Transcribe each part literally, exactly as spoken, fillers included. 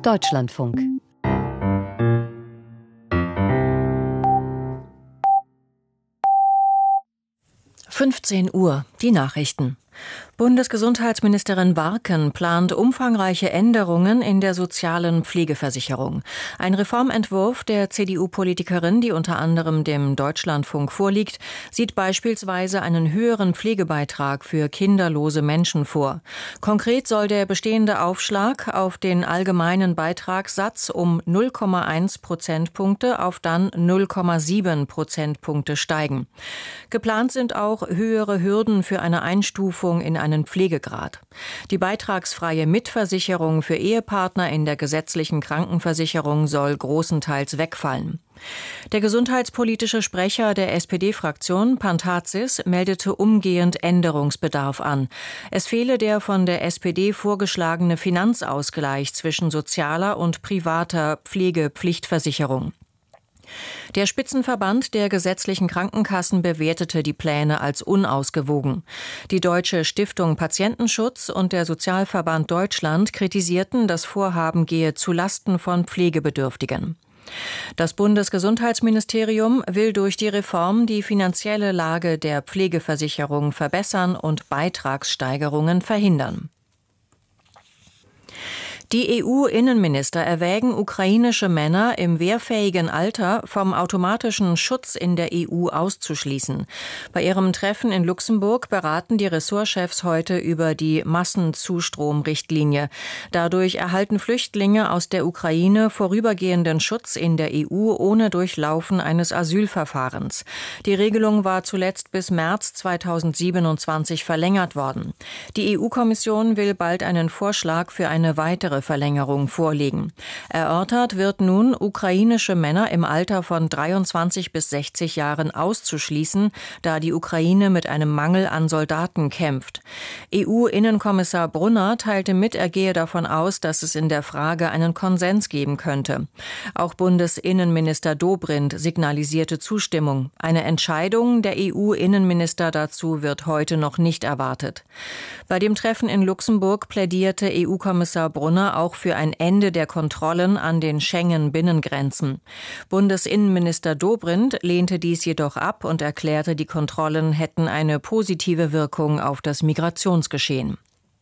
Deutschlandfunk. fünfzehn Uhr, die Nachrichten. Bundesgesundheitsministerin Warken plant umfangreiche Änderungen in der sozialen Pflegeversicherung. Ein Reformentwurf der C D U-Politikerin, die unter anderem dem Deutschlandfunk vorliegt, sieht beispielsweise einen höheren Pflegebeitrag für kinderlose Menschen vor. Konkret soll der bestehende Aufschlag auf den allgemeinen Beitragssatz um null Komma eins Prozentpunkte auf dann null Komma sieben Prozentpunkte steigen. Geplant sind auch höhere Hürden für eine Einstufung in einen Pflegegrad. Die beitragsfreie Mitversicherung für Ehepartner in der gesetzlichen Krankenversicherung soll großenteils wegfallen. Der gesundheitspolitische Sprecher der S P D-Fraktion, Pantazis, meldete umgehend Änderungsbedarf an. Es fehle der von der S P D vorgeschlagene Finanzausgleich zwischen sozialer und privater Pflegepflichtversicherung. Der Spitzenverband der gesetzlichen Krankenkassen bewertete die Pläne als unausgewogen. Die Deutsche Stiftung Patientenschutz und der Sozialverband Deutschland kritisierten, das Vorhaben gehe zulasten von Pflegebedürftigen. Das Bundesgesundheitsministerium will durch die Reform die finanzielle Lage der Pflegeversicherung verbessern und Beitragssteigerungen verhindern. Die E U-Innenminister erwägen, ukrainische Männer im wehrfähigen Alter vom automatischen Schutz in der E U auszuschließen. Bei ihrem Treffen in Luxemburg beraten die Ressortchefs heute über die Massenzustromrichtlinie. Dadurch erhalten Flüchtlinge aus der Ukraine vorübergehenden Schutz in der E U ohne Durchlaufen eines Asylverfahrens. Die Regelung war zuletzt bis März zweitausendsiebenundzwanzig verlängert worden. Die E U-Kommission will bald einen Vorschlag für eine weitere Verlängerung vorlegen. Erörtert wird nun, ukrainische Männer im Alter von dreiundzwanzig bis sechzig Jahren auszuschließen, da die Ukraine mit einem Mangel an Soldaten kämpft. E U-Innenkommissar Brunner teilte mit, er gehe davon aus, dass es in der Frage einen Konsens geben könnte. Auch Bundesinnenminister Dobrindt signalisierte Zustimmung. Eine Entscheidung der E U-Innenminister dazu wird heute noch nicht erwartet. Bei dem Treffen in Luxemburg plädierte E U-Kommissar Brunner auch für ein Ende der Kontrollen an den Schengen-Binnengrenzen. Bundesinnenminister Dobrindt lehnte dies jedoch ab und erklärte, die Kontrollen hätten eine positive Wirkung auf das Migrationsgeschehen.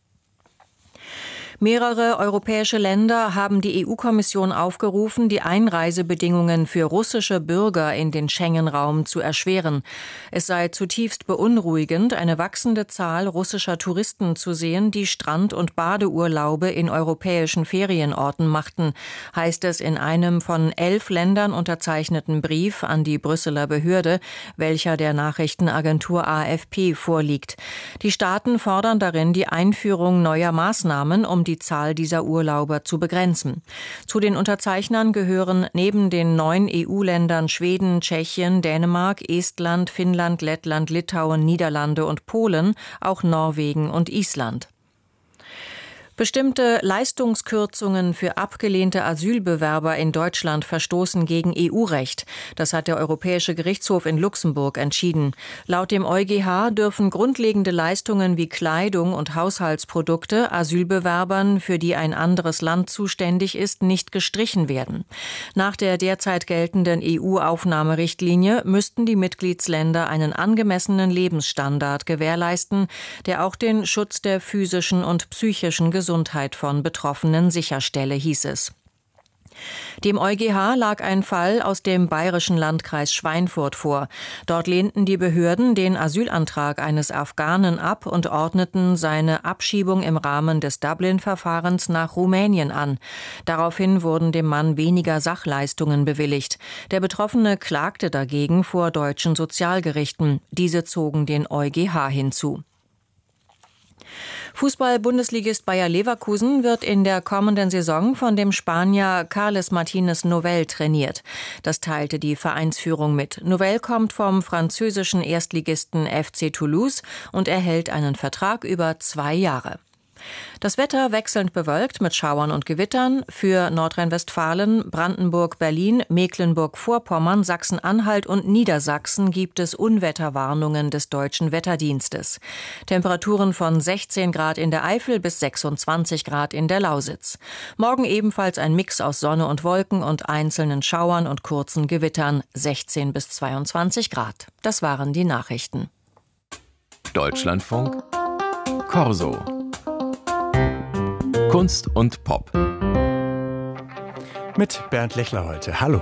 Mehrere europäische Länder haben die E U-Kommission aufgerufen, die Einreisebedingungen für russische Bürger in den Schengen-Raum zu erschweren. Es sei zutiefst beunruhigend, eine wachsende Zahl russischer Touristen zu sehen, die Strand- und Badeurlaube in europäischen Ferienorten machten, heißt es in einem von elf Ländern unterzeichneten Brief an die Brüsseler Behörde, welcher der Nachrichtenagentur A F P vorliegt. Die Staaten fordern darin die Einführung neuer Maßnahmen, um die Zahl dieser Urlauber zu begrenzen. Zu den Unterzeichnern gehören neben den neun E U-Ländern Schweden, Tschechien, Dänemark, Estland, Finnland, Lettland, Litauen, Niederlande und Polen, auch Norwegen und Island. Bestimmte Leistungskürzungen für abgelehnte Asylbewerber in Deutschland verstoßen gegen E U-Recht. Das hat der Europäische Gerichtshof in Luxemburg entschieden. Laut dem EuGH dürfen grundlegende Leistungen wie Kleidung und Haushaltsprodukte Asylbewerbern, für die ein anderes Land zuständig ist, nicht gestrichen werden. Nach der derzeit geltenden E U-Aufnahmerichtlinie müssten die Mitgliedsländer einen angemessenen Lebensstandard gewährleisten, der auch den Schutz der physischen und psychischen Gesundheit Gesundheit von Betroffenen sicherstelle, hieß es. Dem EuGH lag ein Fall aus dem bayerischen Landkreis Schweinfurt vor. Dort lehnten die Behörden den Asylantrag eines Afghanen ab und ordneten seine Abschiebung im Rahmen des Dublin-Verfahrens nach Rumänien an. Daraufhin wurden dem Mann weniger Sachleistungen bewilligt. Der Betroffene klagte dagegen vor deutschen Sozialgerichten. Diese zogen den EuGH hinzu. Fußball-Bundesligist Bayer Leverkusen wird in der kommenden Saison von dem Spanier Carles Martínez Novell trainiert. Das teilte die Vereinsführung mit. Novell kommt vom französischen Erstligisten F C Toulouse und erhält einen Vertrag über zwei Jahre. Das Wetter wechselnd bewölkt mit Schauern und Gewittern. Für Nordrhein-Westfalen, Brandenburg, Berlin, Mecklenburg-Vorpommern, Sachsen-Anhalt und Niedersachsen gibt es Unwetterwarnungen des Deutschen Wetterdienstes. Temperaturen von sechzehn Grad in der Eifel bis sechsundzwanzig Grad in der Lausitz. Morgen ebenfalls ein Mix aus Sonne und Wolken und einzelnen Schauern und kurzen Gewittern, sechzehn bis zweiundzwanzig Grad. Das waren die Nachrichten. Deutschlandfunk Corso. Kunst und Pop. Mit Bernd Lechler heute. Hallo.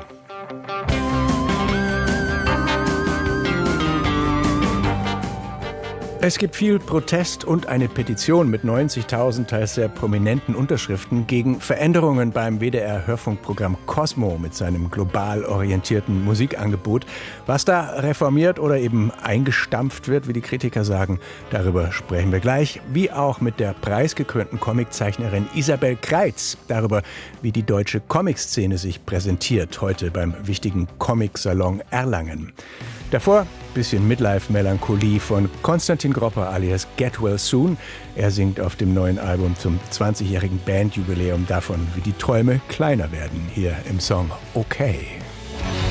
Es gibt viel Protest und eine Petition mit neunzigtausend teils sehr prominenten Unterschriften gegen Veränderungen beim W D R-Hörfunkprogramm Cosmo mit seinem global orientierten Musikangebot. Was da reformiert oder eben eingestampft wird, wie die Kritiker sagen, darüber sprechen wir gleich. Wie auch mit der preisgekrönten Comiczeichnerin Isabel Kreitz. Darüber, wie die deutsche Comikszene sich präsentiert, heute beim wichtigen Comic-Salon Erlangen. Davor bisschen Midlife-Melancholie von Konstantin Gropper alias Get Well Soon. Er singt auf dem neuen Album zum zwanzigjährigen Bandjubiläum davon, wie die Träume kleiner werden, hier im Song Okay.